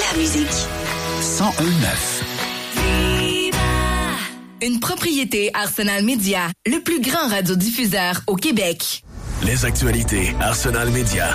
la musique. 101.9. Une propriété Arsenal Media, le plus grand radiodiffuseur au Québec. Les actualités Arsenal Media.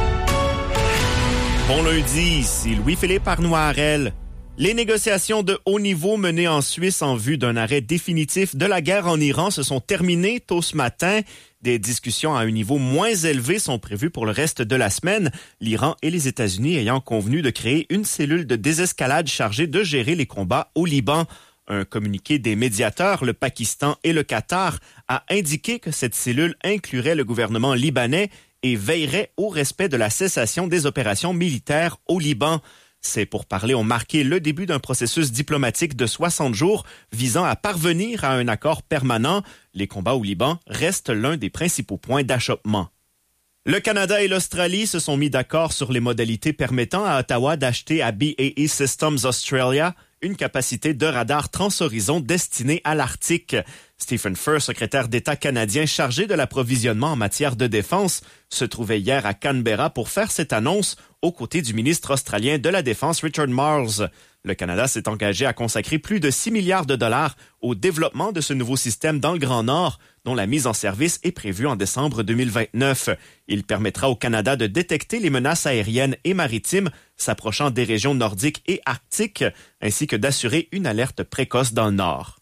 Bon lundi, ici Louis-Philippe Arnoirel. Les négociations de haut niveau menées en Suisse en vue d'un arrêt définitif de la guerre en Iran se sont terminées tôt ce matin. Des discussions à un niveau moins élevé sont prévues pour le reste de la semaine, l'Iran et les États-Unis ayant convenu de créer une cellule de désescalade chargée de gérer les combats au Liban. Un communiqué des médiateurs, le Pakistan et le Qatar, a indiqué que cette cellule inclurait le gouvernement libanais et veillerait au respect de la cessation des opérations militaires au Liban. Ces pourparlers ont marqué le début d'un processus diplomatique de 60 jours visant à parvenir à un accord permanent. Les combats au Liban restent l'un des principaux points d'achoppement. Le Canada et l'Australie se sont mis d'accord sur les modalités permettant à Ottawa d'acheter à BAE Systems Australia une capacité de radar transhorizon destinée à l'Arctique. Stephen Furr, secrétaire d'État canadien chargé de l'approvisionnement en matière de défense, se trouvait hier à Canberra pour faire cette annonce aux côtés du ministre australien de la Défense Richard Marles. Le Canada s'est engagé à consacrer plus de 6 milliards de dollars au développement de ce nouveau système dans le Grand Nord, dont la mise en service est prévue en décembre 2029. Il permettra au Canada de détecter les menaces aériennes et maritimes s'approchant des régions nordiques et arctiques, ainsi que d'assurer une alerte précoce dans le Nord.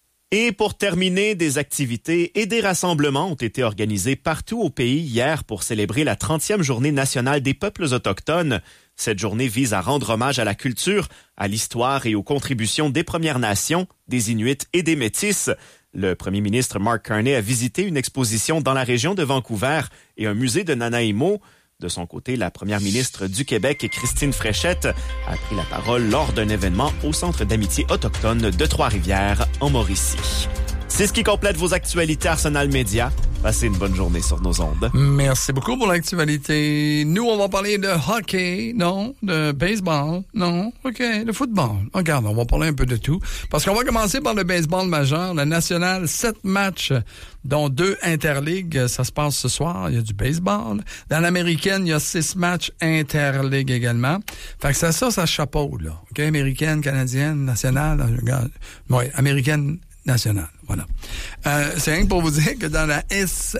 Et pour terminer, des activités et des rassemblements ont été organisés partout au pays hier pour célébrer la 30e journée nationale des peuples autochtones. Cette journée vise à rendre hommage à la culture, à l'histoire et aux contributions des Premières Nations, des Inuits et des Métis. Le premier ministre Mark Carney a visité une exposition dans la région de Vancouver et un musée de Nanaimo. De son côté, la première ministre du Québec, Christine Fréchette, a pris la parole lors d'un événement au Centre d'amitié autochtone de Trois-Rivières, en Mauricie. C'est ce qui complète vos actualités Arsenal Media. Passez une bonne journée sur nos ondes. Merci beaucoup pour l'actualité. Nous, on va parler de hockey, non, de baseball, non, OK, de football. Regarde, on va parler un peu de tout. Parce qu'on va commencer par le baseball majeur, la nationale, 7 matchs, dont 2 interligues. Ça se passe ce soir. Il y a du baseball. Dans l'américaine, il y a 6 matchs interligues également. Fait que ça chapeau, là. OK, américaine, canadienne, nationale, regarde. Ouais, américaine, nationale, voilà. C'est rien que pour vous dire que dans la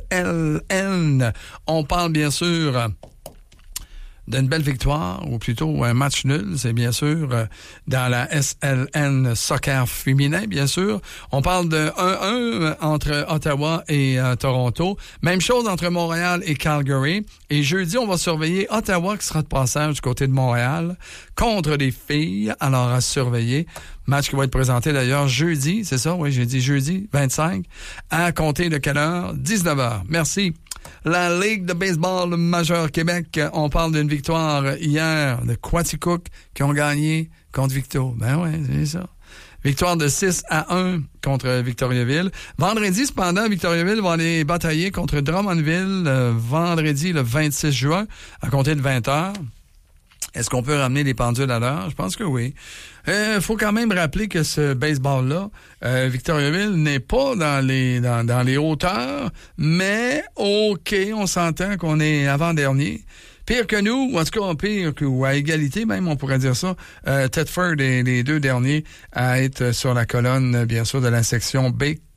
SLN, on parle bien sûr d'une belle victoire, ou plutôt un match nul, c'est bien sûr dans la SLN soccer féminin, bien sûr. On parle de 1-1 entre Ottawa et Toronto. Même chose entre Montréal et Calgary. Et jeudi, on va surveiller Ottawa qui sera de passage du côté de Montréal contre les filles. Alors, à surveiller. Match qui va être présenté d'ailleurs jeudi, c'est ça? Oui, j'ai dit jeudi, 25. À compter de quelle heure? 19h. Merci. La Ligue de baseball majeure Québec, on parle d'une victoire hier de Quaticook qui ont gagné contre Victo. Ben ouais, c'est ça. Victoire de 6-1 contre Victoriaville. Vendredi, cependant, Victoriaville va aller batailler contre Drummondville vendredi le 26 juin à compter de 20h. Est-ce qu'on peut ramener les pendules à l'heure? Je pense que oui. Faut quand même rappeler que ce baseball-là, Victoriaville n'est pas dans les hauteurs, mais OK, on s'entend qu'on est avant-dernier. Pire que nous, ou en tout cas pire que, ou à égalité même, on pourrait dire ça. Thetford est les 2 derniers à être sur la colonne, bien sûr, de la section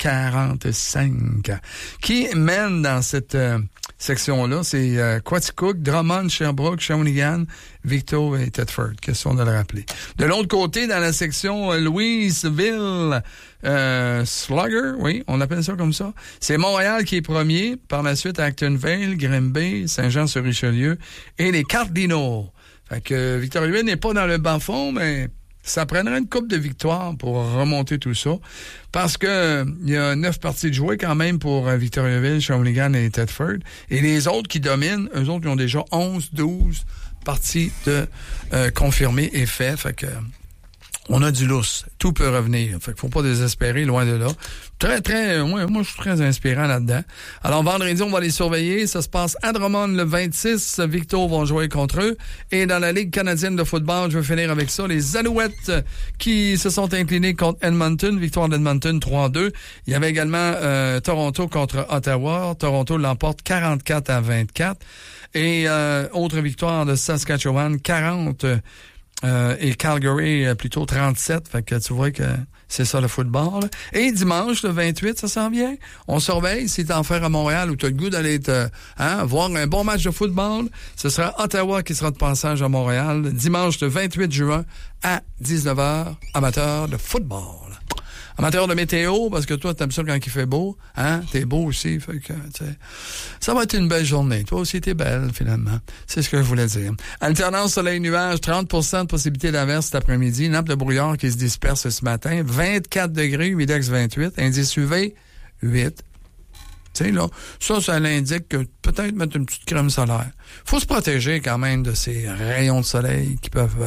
B45. Qui mène dans cette section-là, c'est Quaticook, Drummond, Sherbrooke, Shawinigan, Victo et Thetford. Question de le rappeler. De l'autre côté, dans la section Louisville, Slugger, oui, on appelle ça comme ça. C'est Montréal qui est premier. Par la suite, Actonville, Grimby, Saint-Jean-sur-Richelieu et les Cardinals. Fait que Victoriaville n'est pas dans le bas-fond, mais ça prendrait une coupe de victoire pour remonter tout ça. Parce que il y a 9 parties de jouer quand même pour Victoriaville, Shawinigan et Thetford. Et les autres qui dominent, eux autres, ils ont déjà 11, 12 parties de confirmées et faites. Fait que on a du lousse. Tout peut revenir. Fait qu'il faut pas désespérer, loin de là. Moi, je suis très inspirant là-dedans. Alors, vendredi, on va les surveiller. Ça se passe à Drummond le 26. Victo vont jouer contre eux. Et dans la Ligue canadienne de football, je vais finir avec ça. Les Alouettes qui se sont inclinés contre Edmonton. Victoire d'Edmonton 3-2. Il y avait également Toronto contre Ottawa. Toronto l'emporte 44-24. Et autre victoire de Saskatchewan, 40 Et Calgary, plutôt 37. Fait que tu vois que c'est ça le football. Et dimanche, le 28, ça s'en vient. On surveille si t'es en faire à Montréal ou t'as le goût d'aller voir un bon match de football. Ce sera Ottawa qui sera de passage à Montréal. Dimanche, le 28 juin à 19h. Amateur de football. Amateur de météo, parce que toi, t'aimes ça quand il fait beau. Hein? T'es beau aussi. Fait que, ça va être une belle journée. Toi aussi, t'es belle, finalement. C'est ce que je voulais dire. Alternance soleil-nuage, 30% de possibilité d'averse cet après-midi. Nappe de brouillard qui se disperse ce matin. 24 degrés, Humidex 28. Indice UV, 8. Tu sais, là, ça l'indique que peut-être mettre une petite crème solaire. Faut se protéger quand même de ces rayons de soleil qui peuvent...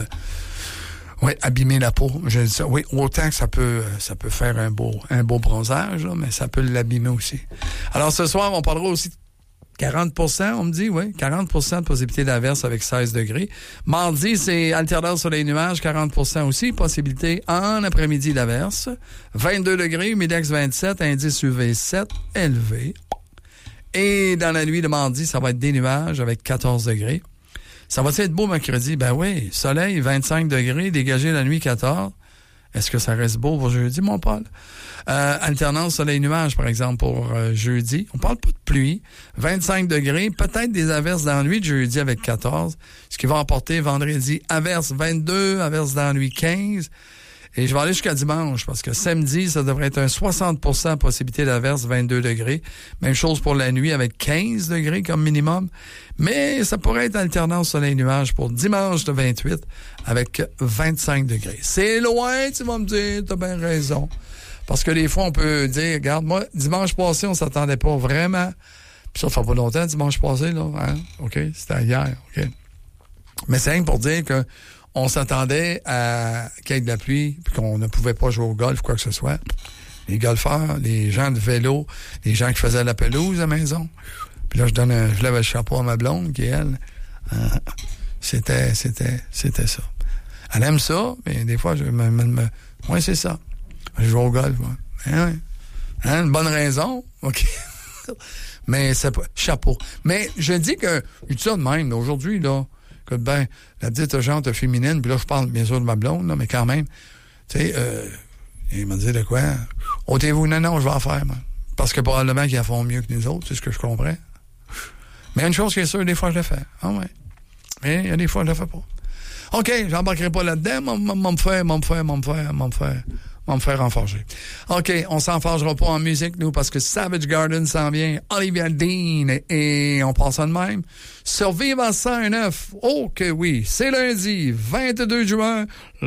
abîmer la peau. Je dis ça. Oui, autant que ça peut faire un beau bronzage, là, mais ça peut l'abîmer aussi. Alors, ce soir, on parlera aussi de 40%, on me dit, oui, 40% de possibilité d'averse avec 16 degrés. Mardi, c'est alternance soleil-nuage, 40% aussi, possibilité en après-midi d'averse. 22 degrés, Humidex 27, indice UV 7, élevé. Et dans la nuit de mardi, ça va être des nuages avec 14 degrés. Ça va être beau mercredi? Ben oui. Soleil, 25 degrés, dégagé la nuit, 14. Est-ce que ça reste beau pour jeudi, mon Paul? Alternance soleil-nuage, par exemple, pour jeudi. On parle pas de pluie. 25 degrés, peut-être des averses dans la nuit de jeudi avec 14. Ce qui va emporter vendredi, averses 22, averses dans la nuit 15. Et je vais aller jusqu'à dimanche, parce que samedi, ça devrait être un 60% possibilité d'averse, 22 degrés. Même chose pour la nuit avec 15 degrés comme minimum. Mais ça pourrait être alternance soleil-nuage pour dimanche le 28 avec 25 degrés. C'est loin, tu vas me dire, t'as bien raison. Parce que des fois, on peut dire, regarde, moi, dimanche passé, on s'attendait pas vraiment. Puis ça fait pas longtemps, dimanche passé, là, hein? OK? C'était hier, OK? Mais c'est rien pour dire que on s'attendait à qu'il y ait de la pluie, puis qu'on ne pouvait pas jouer au golf, quoi que ce soit. Les golfeurs, les gens de vélo, les gens qui faisaient la pelouse à la maison. Puis là, je lève le chapeau à ma blonde, qui, elle, c'était ça. Elle aime ça, mais des fois, ouais, c'est ça. Je joue au golf, moi. Hein? Une bonne raison, OK. Mais c'est pas... Chapeau. Mais je dis que... Je dis ça de même, aujourd'hui, là, que ben, la dite gente féminine, puis là, je parle bien sûr de ma blonde, là, mais quand même, tu sais, il m'a dit de quoi? Ôtez-vous, non, je vais en faire, moi. Parce que probablement qu'ils en font mieux que nous autres, c'est ce que je comprends. Mais une chose qui est sûre, des fois, je le fais. Ah ouais. Mais il y a des fois, je le fais pas. OK, j'embarquerai pas là-dedans, m'en me faire enfarger. OK, on s'enfargera pas en musique, nous, parce que Savage Garden s'en vient, Olivia Dean, et on passe ça de même. Survivre à 109, oh que oui, c'est lundi, 22 juin,